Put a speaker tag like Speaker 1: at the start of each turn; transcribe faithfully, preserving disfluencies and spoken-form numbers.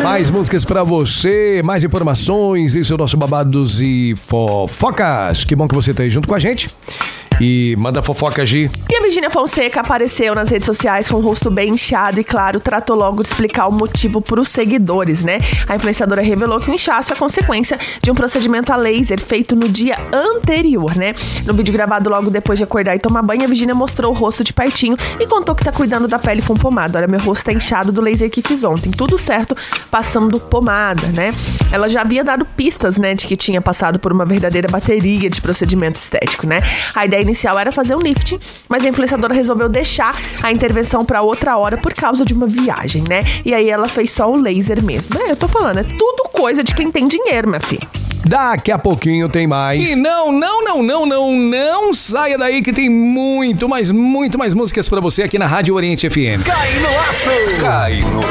Speaker 1: Mais músicas pra você, mais informações, isso é o nosso Babados e Fofocas. Que bom que você tá aí junto com a gente. E manda fofoca, Gi.
Speaker 2: E a Virgínia Fonseca apareceu nas redes sociais com o rosto bem inchado e, claro, tratou logo de explicar o motivo pros seguidores, né? A influenciadora revelou que o inchaço é consequência de um procedimento a laser feito no dia anterior, né? No vídeo gravado logo depois de acordar e tomar banho, a Virgínia mostrou o rosto de pertinho e contou que tá cuidando da pele com pomada. Olha, meu rosto tá inchado do laser que fiz ontem. Tudo certo, passando pomada, né? Ela já havia dado pistas, né, de que tinha passado por uma verdadeira bateria de procedimento estético, né? A ideia inicial era fazer um lifting, mas a influenciadora resolveu deixar a intervenção pra outra hora por causa de uma viagem, né? E aí ela fez só o laser mesmo. É, eu tô falando, é tudo coisa de quem tem dinheiro, minha filha.
Speaker 1: Daqui a pouquinho tem mais. E não, não, não, não, não, não saia daí que tem muito mais, muito mais músicas pra você aqui na Rádio Oriente F M.
Speaker 3: Cai no aço! Cai no